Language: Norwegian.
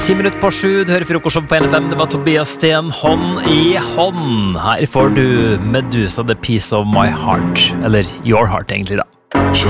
10 minutter på 7, du hører Frokostshow på NFM. Det var Tobias Sten, hånd i hånd. Her får du Medusa, The Piece of My Heart. Eller Your Heart egentlig da.